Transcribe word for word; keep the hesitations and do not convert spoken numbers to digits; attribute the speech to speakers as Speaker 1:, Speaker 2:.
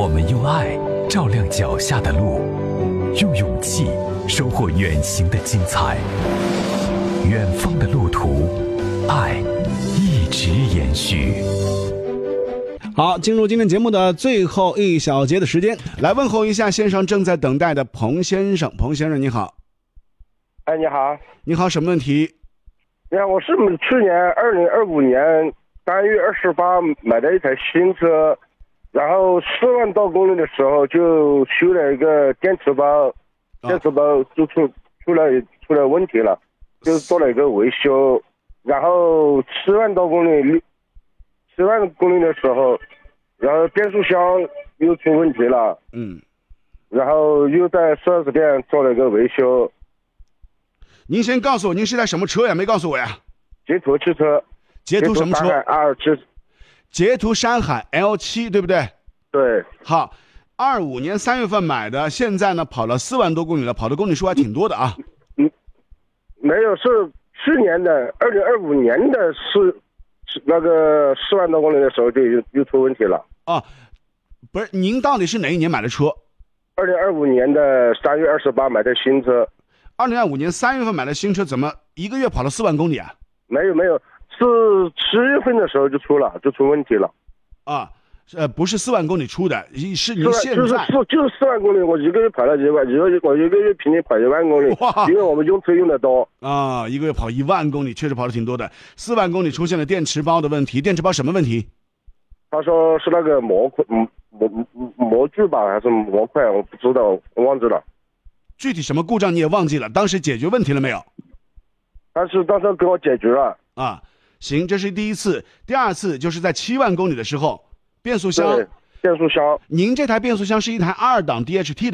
Speaker 1: 我们用爱照亮脚下的路，用勇气收获远行的精彩。远方的路途，爱一直延续。
Speaker 2: 好，进入今天节目的最后一小节的时间，来问候一下线上正在等待的彭先生。彭先生你好。
Speaker 3: 哎，你好。
Speaker 2: 你好，什么问题？
Speaker 3: 你看，我是去年二零二五年三月二十八买的一台新车，然后四万多公里的时候就修了一个电池包，电池包就出出了出了问题了，就做了一个维修，然后七万多公里，七万公里的时候，然后变速箱又出问题了，
Speaker 2: 嗯，
Speaker 3: 然后又在 四 S 店做了一个维修。
Speaker 2: 您先告诉我，您是台什么车呀？没告诉我呀。
Speaker 3: 捷途汽车。
Speaker 2: 捷途什么车
Speaker 3: ？R 七。
Speaker 2: 捷途山海 L 七，对不对？
Speaker 3: 对。
Speaker 2: 好，二五年三月份买的，现在呢跑了四万多公里了，跑的公里数还挺多的啊。
Speaker 3: 嗯，没有，是去年的二零二五年的四那个四万多公里的时候就又又出问题了。
Speaker 2: 啊，不是，您到底是哪一年买的车？
Speaker 3: 二零二五年的三月二十八买的新车。
Speaker 2: 二零二五年三月份买的新车，怎么一个月跑了四万公里啊？
Speaker 3: 没有没有，是七月份的时候就出了，就出问题了。
Speaker 2: 啊，呃，不是四万公里出的，是您现在
Speaker 3: 就是就是四万公里，我一个月跑了一万，一个我一个月平均跑一万公里，因为我们用车用的多
Speaker 2: 啊，一个月跑一万公里，确实跑的挺多的。四万公里出现了电池包的问题，电池包什么问题？
Speaker 3: 他说是那个模块模模模具吧，还是模块，我不知道，我忘记了。
Speaker 2: 具体什么故障你也忘记了，当时解决问题了没有？
Speaker 3: 但是当时给我解决了
Speaker 2: 啊，行，这是第一次。第二次就是在七万公里的时候，变速箱，
Speaker 3: 变速箱，
Speaker 2: 您这台变速箱是一台二档 D H T 的。